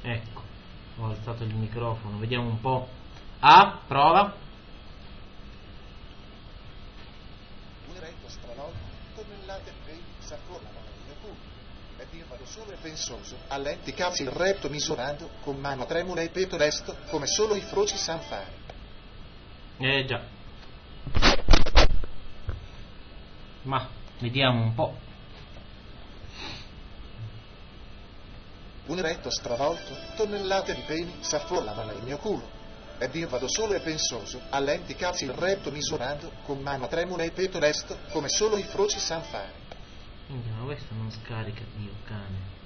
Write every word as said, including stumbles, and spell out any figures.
Ecco, ho alzato il microfono, vediamo un po'. Ah, prova. Un eretto stravolto, tonnellate di peli s'affollano nel mio culo. Ed io vado solo e pensoso, all'enti cazzi il retto misurando, con mano tremula e petto lesto, come solo i froci san fare. Eh già. Ma, vediamo un po'. Un eretto stravolto, tonnellate di peni s'affollano nel mio culo. Ed io vado solo e pensoso, all'enti cazzi il retto misurando, con mano tremula e petto lesto, come solo i froci san fare. Minchia, ma questo non scarica, Dio cane.